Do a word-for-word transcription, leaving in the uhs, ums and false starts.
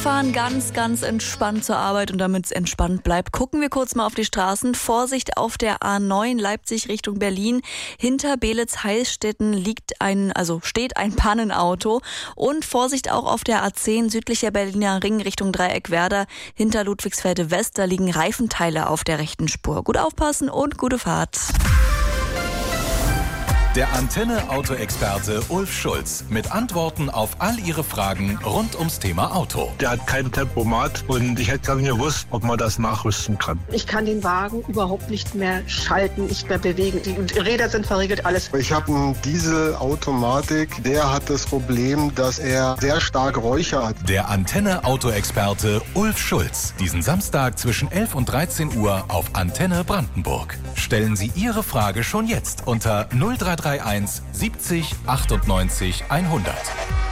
fahren ganz, ganz entspannt zur Arbeit und damit es entspannt bleibt, gucken wir kurz mal auf die Straßen. Vorsicht auf der A neun Leipzig Richtung Berlin. Hinter Beelitz-Heilstätten liegt ein, also steht ein Pannenauto. Und Vorsicht auch auf der A zehn südlicher Berliner Ring Richtung Dreieckwerder. Hinter Ludwigsfelde West, da liegen Reifenteile auf der rechten Spur. Gut aufpassen und gute Fahrt. Der Antenne-Auto-Experte Ulf Schulz mit Antworten auf all Ihre Fragen rund ums Thema Auto. Der hat kein Tempomat und ich hätte gar nicht gewusst, ob man das nachrüsten kann. Ich kann den Wagen überhaupt nicht mehr schalten, nicht mehr bewegen. Die Räder sind verriegelt, alles. Ich habe einen Diesel-Automatik, der hat das Problem, dass er sehr stark Räucher hat. Der Antenne-Auto-Experte Ulf Schulz. Diesen Samstag zwischen elf und dreizehn Uhr auf Antenne Brandenburg. Stellen Sie Ihre Frage schon jetzt unter null drei drei eins siebzig achtundneunzig hundert.